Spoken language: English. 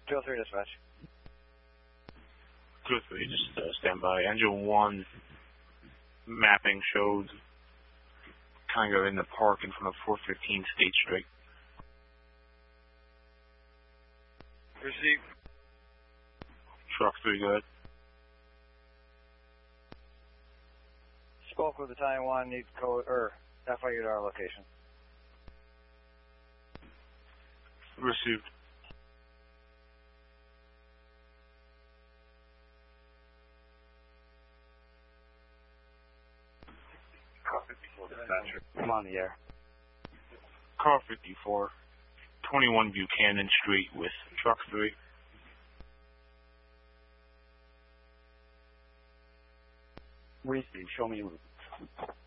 203 dispatch. 203, just stand by. Engine 1 mapping showed kind of in the park in front of 415 State Street. Receive. Truck 3, go ahead. Spoke with Battalion 1, need code, FIUR location. Received. Car 54 dispatcher. I'm on the air. Car 54, 21 Buchanan Street with Truck 3. Receive. Show me.